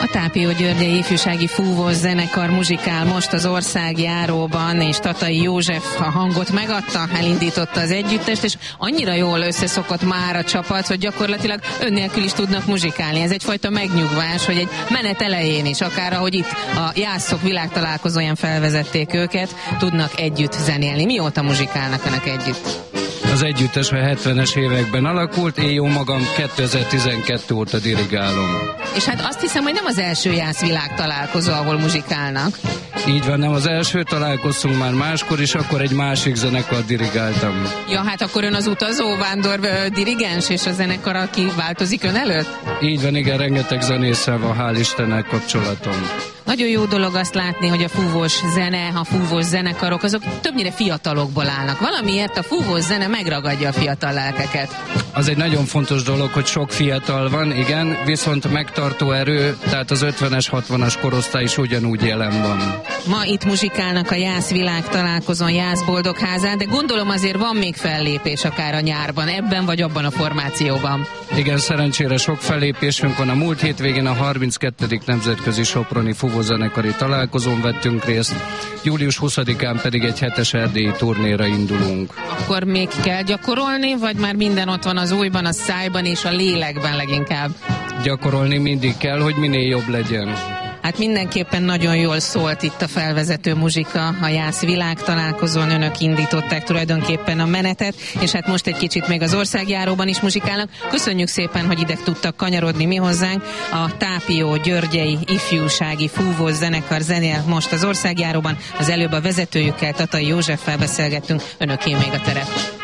Tápió Györgyei ifjúsági fúvós zenekar muzsikál most az országjáróban, és Tatai József a hangot megadta, elindította az együttest, és annyira jól összeszokott már a csapat, hogy gyakorlatilag önnélkül is tudnak muzsikálni. Ez egyfajta megnyugvás, hogy egy menet elején is, akár ahogy itt a Jászok világtalálkozóján felvezették őket, tudnak együtt zenélni. Mióta muzsikálnak önök együtt? Az együttes a 70-es években alakult, én jó magam 2012 óta dirigálom. És hát azt hiszem, hogy nem az első Jász világtalálkozó, ahol muzsikálnak. Így van, nem az első, találkoztunk már máskor is, akkor egy másik zenekar dirigáltam. Ja, hát akkor ön az utazó vándor dirigens, és a zenekar, aki változik ön előtt? Így van, igen, rengeteg zenésszel van, hál' Istennek kapcsolatom. Nagyon jó dolog azt látni, hogy a fúvós zene, a fúvós zenekarok, azok többnyire fiatalokból állnak. Valamiért a fúvós zene megragadja a fiatal lelkeket. Az egy nagyon fontos dolog, hogy sok fiatal van, igen, viszont megtartó erő, tehát az 50-es, 60-as korosztály is ugyanúgy jelen van. Ma itt muzsikálnak a Jász világtalálkozón, Jász Boldogházán, de gondolom azért van még fellépés akár a nyárban, ebben vagy abban a formációban. Igen, szerencsére sok fellépésünk van. A múlt hétvégén a 32. nemzetközi soproni fúvózenekari találkozón vettünk részt, július 20-án pedig egy hetes erdélyi turnéra indulunk. Akkor még kell gyakorolni, vagy már minden ott van az újban, a szájban és a lélekben leginkább? Gyakorolni mindig kell, hogy minél jobb legyen. Hát mindenképpen nagyon jól szólt itt a felvezető muzsika, a Jász világtalálkozón önök indították tulajdonképpen a menetet, és hát most egy kicsit még az országjáróban is muzsikálnak. Köszönjük szépen, hogy ide tudtak kanyarodni mi hozzánk. A Tápió Györgyei ifjúsági fúvós zenekar zenél most az országjáróban. Az előbb a vezetőjükkel, Tatai Józseffel beszélgettünk, önöké még a terep.